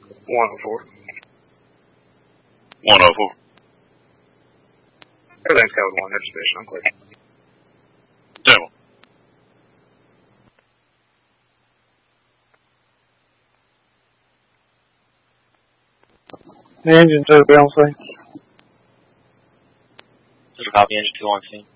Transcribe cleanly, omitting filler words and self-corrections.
104. 104. Everything's code 1, that's sufficient. I'm clear. Devil. The engine 2 be on scene. Just a copy, engine 2 on scene.